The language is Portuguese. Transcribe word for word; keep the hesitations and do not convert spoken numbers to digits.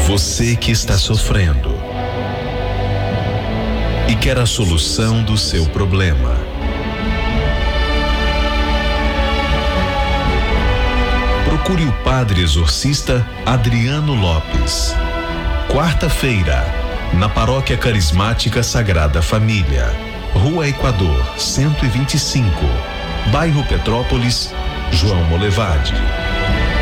Você que está sofrendo e quer a solução do seu problema. Procure o Padre Exorcista Adriano Lopes. Quarta-feira, na Paróquia Carismática Sagrada Família, Rua Equador, cento e vinte e cinco, Bairro Petrópolis, João Molevade.